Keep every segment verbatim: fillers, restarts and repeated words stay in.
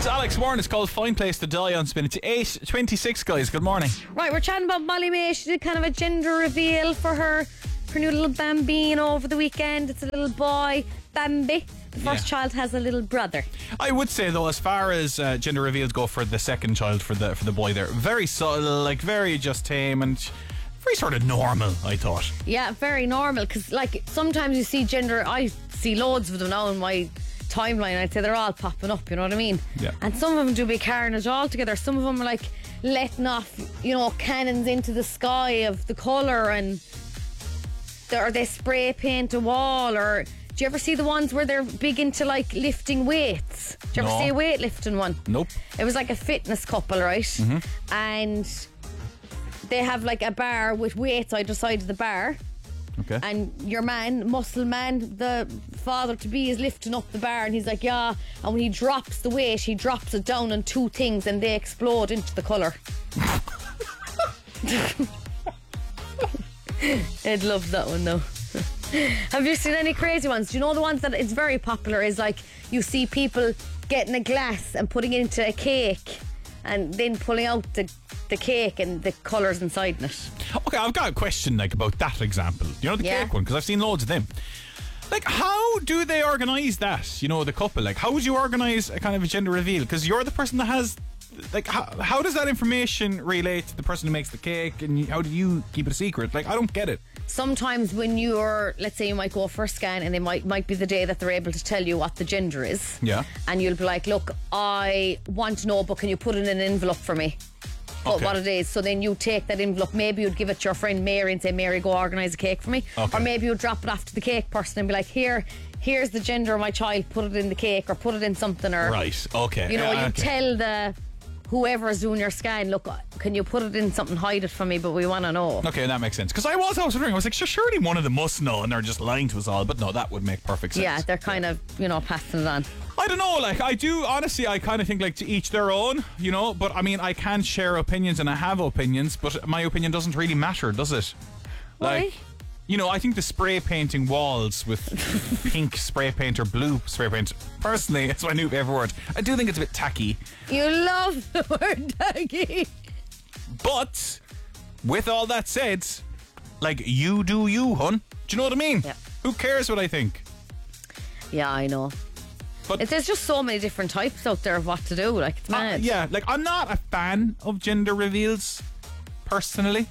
It's Alex Warren. It's called Fine Place to Die on Spin. It's eight twenty-six, guys. Good morning. Right, we're chatting about Molly May. She did kind of a gender reveal for her her new little bambino over the weekend. It's a little boy, Bambi. The first Yeah. child has a little brother. I would say though, as far as uh, gender reveals go for the second child, for the for the boy there, very subtle, like very just tame and very sort of normal, I thought. Yeah, very normal. Because like sometimes you see gender, I see loads of them now in my timeline. I'd say they're all popping up. You know what I mean? Yeah. And some of them do be carnage altogether. Some of them are like letting off, you know, cannons into the sky of the colour, and or they spray paint a wall. Or do you ever see the ones where they're big into like lifting weights? Do you ever No. see a weightlifting one? Nope. It was like a fitness couple, right? Mm-hmm. And they have like a bar with weights either side of the bar. Okay. And your man, muscle man, the father to be, is lifting up the bar, and he's like, yeah. And when he drops the weight, he drops it down on two things, and they explode into the colour. I'd love that one though. Have you seen any crazy ones? Do you know the ones that it's very popular is like you see people getting a glass and putting it into a cake and then pulling out the, the cake and the colours inside it. Okay, I've got a question like about that example. You know the Yeah. cake one, because I've seen loads of them. Like, how do they organise that? You know, the couple. Like, how would you organise a kind of a gender reveal? Because you're the person that has. Like, how, how does that information relate to the person who makes the cake, and how do you keep it a secret? Like, I don't get it. Sometimes when you're, let's say you might go for a scan, and it might might be the day that they're able to tell you what the gender is. Yeah. And you'll be like, look, I want to know, but can you put it in an envelope for me? Put Okay. what it is. So then you take that envelope. Maybe you'd give it to your friend Mary and say, Mary, go organise a cake for me. Okay. Or maybe you'd drop it off to the cake person and be like, here, here's the gender of my child. Put it in the cake or put it in something. Or Right, okay. you know, Uh, you okay. tell the whoever's doing your scan, look, can you put it in something, hide it from me, but we want to know. Okay, that makes sense. Because I was, I was wondering, I was like, sure, surely one of them must know, and they're just lying to us all. But no, that would make perfect sense. Yeah, they're kind of, you know, passing it on. I don't know, like, I do, honestly, I kind of think, like, to each their own, you know, but I mean, I can share opinions and I have opinions, but my opinion doesn't really matter, does it? Why? Like, you know, I think the spray painting walls with pink spray paint or blue spray paint, personally, it's my new favourite word. I do think it's a bit tacky. You love the word doggy. But, with all that said, like, you do you, hun. Do you know what I mean? Yeah. Who cares what I think? Yeah, I know. But It, there's just so many different types out there of what to do. Like, it's Uh, mad. yeah, like I'm not a fan of gender reveals, personally.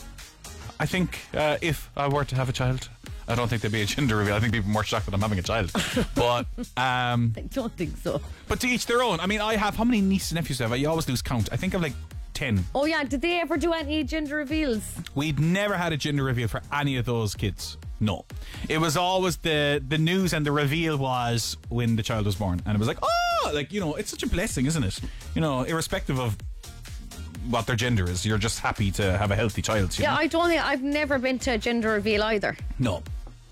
I think uh, if I were to have a child, I don't think there'd be a gender reveal. I think people are more shocked that I'm having a child. But um, I don't think so. but to each their own. I mean, I have, how many nieces and nephews do I have? You always lose count. I think I've like ten. Oh, yeah. Did they ever do any gender reveals? We'd never had a gender reveal for any of those kids. No. It was always the, the news, and the reveal was when the child was born. And it was like, oh, like, you know, it's such a blessing, isn't it? You know, irrespective of what their gender is, you're just happy to have a healthy child. You Yeah, know? I don't think I've never been to a gender reveal either. No.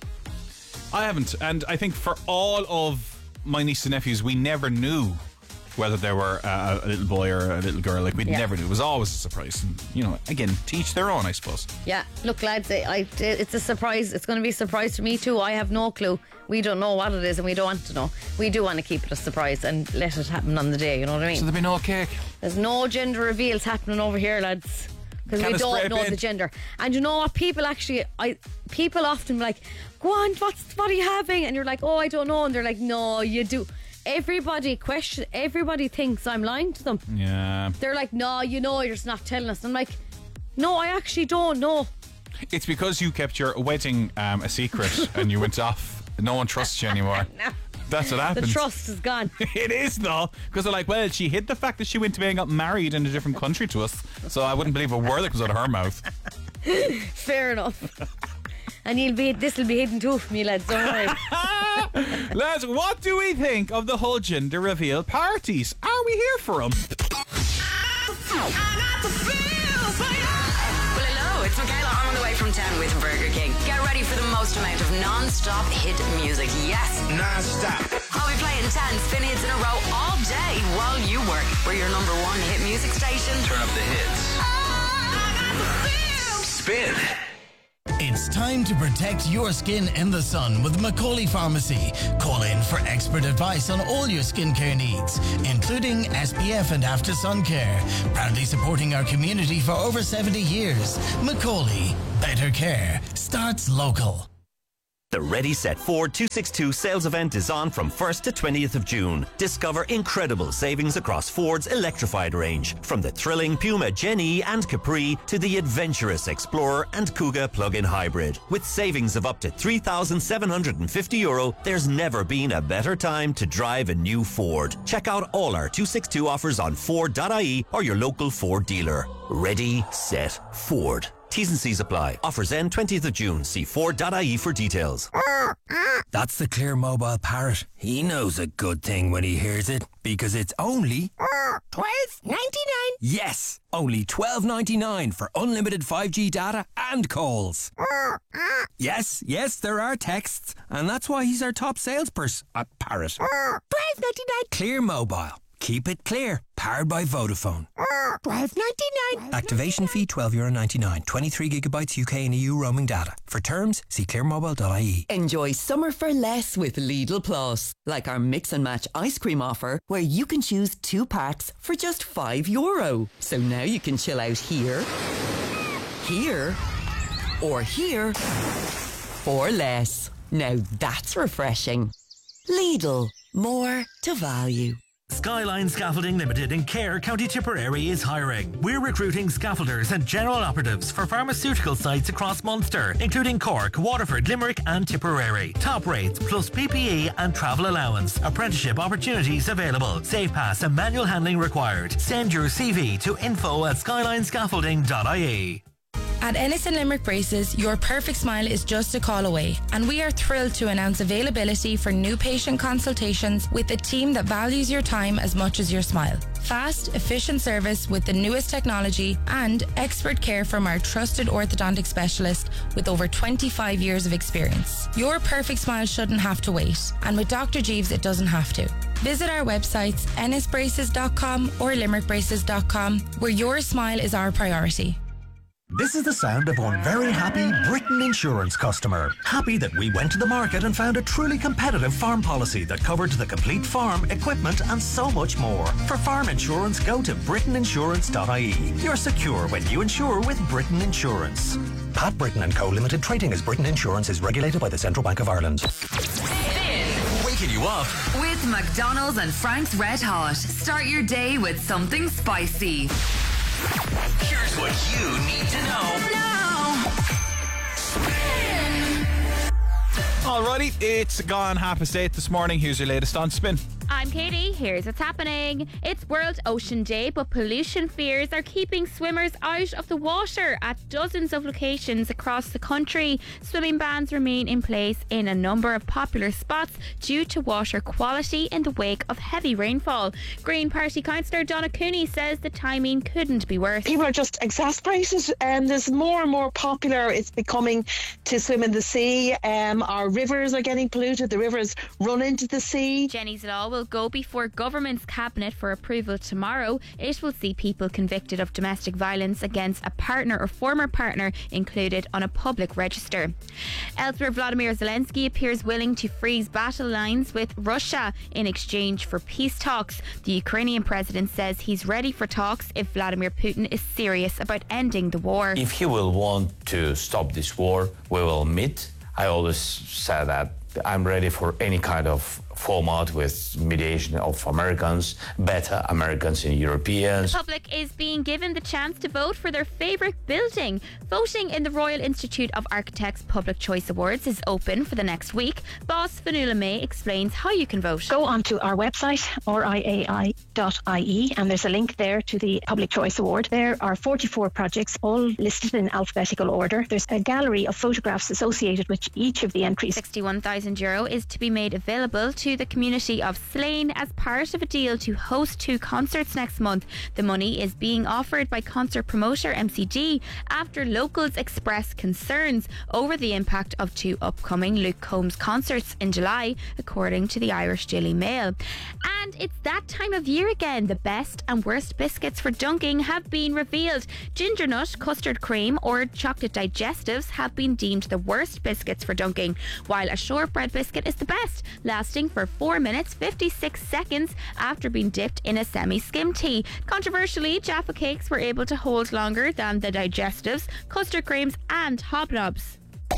I haven't. And I think for all of my nieces and nephews, we never knew whether they were uh, a little boy or a little girl. Like, we Yeah. never knew. It was always a surprise. And, you know, again, to each their own, I suppose. Yeah, look, lads, I, I, it's a surprise. It's going to be a surprise to me too. I have no clue. We don't know what it is, and we don't want to know. We do want to keep it a surprise and let it happen on the day. You know what I mean? So there'll be no cake. There's no gender reveals happening over here, lads, because Can we I spray don't know paint? the gender. And you know what? People actually, I people often be like, "Go on, what's what are you having?" And you're like, "Oh, I don't know." And they're like, "No, you do." Everybody question. Everybody thinks I'm lying to them. Yeah. They're like, "No, you know, you're just not telling us." I'm like, "No, I actually don't know." It's because you kept your wedding um, a secret and you went off. No one trusts you anymore. No. That's what The happens. trust is gone. It is though, because they're like, well, she hid the fact that she went to being got married in a different country to us, so I wouldn't believe a word that comes out of her mouth. Fair enough. And you'll be this will be hidden too from you, lads. Don't worry. Lads, what do we think of the whole gender reveal parties? Are we here for them? Well, hello, it's Michaela. I'm on the way from town with Burger King. Get ready for the most amount of non-stop hit music. Yes, Non-stop. I'll be playing ten spin hits in a row all day while you work. We're your number one hit music station. Turn up the hits. Spin. It's time to protect your skin in the sun with Macaulay Pharmacy. Call in for expert advice on all your skincare needs, including S P F and after sun care. Proudly supporting our community for over seventy years. Macaulay, better care starts local. The Ready Set Ford two sixty-two sales event is on from first to twentieth of June. Discover incredible savings across Ford's electrified range, from the thrilling Puma Gen E and Capri to the adventurous Explorer and Kuga plug-in hybrid. With savings of up to three thousand seven hundred fifty euro, there's never been a better time to drive a new Ford. Check out all our two sixty-two offers on Ford dot I E or your local Ford dealer. Ready, set, Ford. T's and C's apply. Offers end twentieth of June. See Ford dot I E for details. That's the Clear Mobile Parrot. He knows a good thing when he hears it, because it's only twelve ninety-nine. Yes, only twelve ninety-nine for unlimited five G data and calls. Yes, yes, there are texts, and that's why he's our top salesperson at Parrot. twelve ninety-nine. Clear Mobile. Keep it clear. Powered by Vodafone. twelve ninety-nine. Activation fee twelve euro ninety-nine. twenty-three gigabytes U K and E U roaming data. For terms, see clear mobile dot I E. Enjoy summer for less with Lidl Plus. Like our mix and match ice cream offer, where you can choose two packs for just five euro. So now you can chill out here, here, or here for less. Now that's refreshing. Lidl. More to value. Skyline Scaffolding Limited in Cahir, County Tipperary is hiring. We're recruiting scaffolders and general operatives for pharmaceutical sites across Munster, including Cork, Waterford, Limerick and Tipperary. Top rates plus P P E and travel allowance. Apprenticeship opportunities available. Safe pass and manual handling required. Send your C V to info at skyline scaffolding dot I E. At Ennis and Limerick Braces, your perfect smile is just a call away, and we are thrilled to announce availability for new patient consultations with a team that values your time as much as your smile. Fast, efficient service with the newest technology and expert care from our trusted orthodontic specialist with over twenty-five years of experience. Your perfect smile shouldn't have to wait, and with Doctor Jeeves it doesn't have to. Visit our websites ennis braces dot com or limerick braces dot com, where your smile is our priority. This is the sound of one very happy Britain Insurance customer. Happy that we went to the market and found a truly competitive farm policy that covered the complete farm, equipment and so much more. For farm insurance, go to britain insurance dot I E. You're secure when you insure with Britain Insurance. Pat Britain and Co Limited, trading as Britain Insurance, is regulated by the Central Bank of Ireland. Waking you up with McDonald's and Frank's Red Hot. Start your day with something spicy. Here's what you need to know. No. Alrighty, it's gone half past eight this morning. Here's your latest on Spin. I'm Katie. Here's what's happening. It's World Ocean Day, but pollution fears are keeping swimmers out of the water at dozens of locations across the country. Swimming bans remain in place in a number of popular spots due to water quality in the wake of heavy rainfall. Green Party councillor Donna Cooney says the timing couldn't be worse. People are just exasperated, and um, there's more and more popular it's becoming to swim in the sea. Um, our rivers are getting polluted. The rivers run into the sea. Jenny's Law will go before government's cabinet for approval tomorrow. It will see people convicted of domestic violence against a partner or former partner included on a public register. Elsewhere, Vladimir Zelensky appears willing to freeze battle lines with Russia in exchange for peace talks. The Ukrainian president says he's ready for talks if Vladimir Putin is serious about ending the war. If he will want to stop this war, we will meet. I always say that I'm ready for any kind of format with mediation of Americans, better Americans and Europeans. The public is being given the chance to vote for their favourite building. Voting in the Royal Institute of Architects Public Choice Awards is open for the next week. Boss Fanula May explains how you can vote. Go onto our website, r i a i dot i e, and there's a link there to the Public Choice Award. There are forty-four projects, all listed in alphabetical order. There's a gallery of photographs associated with each of the entries. sixty-one thousand euro is to be made available to the community of Slane as part of a deal to host two concerts next month. The money is being offered by concert promoter M C D after locals expressed concerns over the impact of two upcoming Luke Combs concerts in July, according to the Irish Daily Mail. And it's that time of year again. The best and worst biscuits for dunking have been revealed. Ginger nut, custard cream or chocolate digestives have been deemed the worst biscuits for dunking, while a shortbread biscuit is the best, lasting for four minutes fifty-six seconds after being dipped in a semi-skim tea. Controversially, Jaffa cakes were able to hold longer than the digestives, custard creams and hobnobs.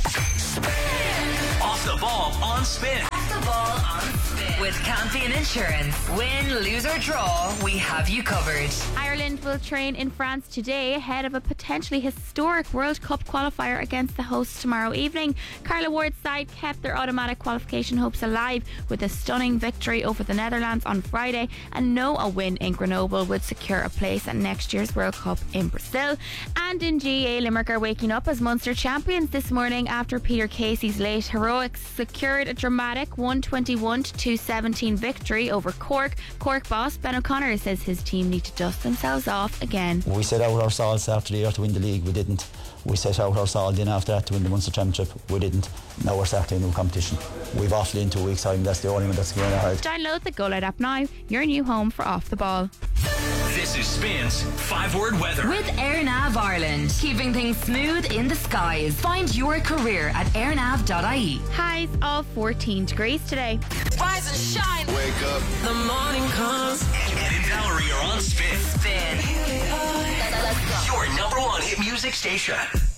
Off the ball on Spin. Off the ball on Spin. With Campion Insurance. Win, lose or draw, we have you covered. Ireland will train in France today ahead of a potentially historic World Cup qualifier against the hosts tomorrow evening. Carla Ward's side kept their automatic qualification hopes alive with a stunning victory over the Netherlands on Friday, and know a win in Grenoble would secure a place at next year's World Cup in Brazil. And in G A A, Limerick are waking up as Munster champions this morning after Peter Casey's late heroics secured a dramatic one twenty-one to two seventeen victory over Cork. Cork boss Ben O'Connor says his team need to dust themselves off again. We set out our salts after the year to win the league, we didn't. We set out our salt in after that to win the Munster Championship, we didn't. Now we're starting a new competition. We've off in two weeks' time, that's the only one that's going ahead. Download the Go Light app now, your new home for Off the Ball. This is Spin's five-word weather. With AirNav Ireland, keeping things smooth in the skies. Find your career at airnav dot I E. Highs of fourteen degrees today. Rise and shine. Wake up. The morning comes. Ed and Valerie are on Spin. Spin. Your number one hit music station.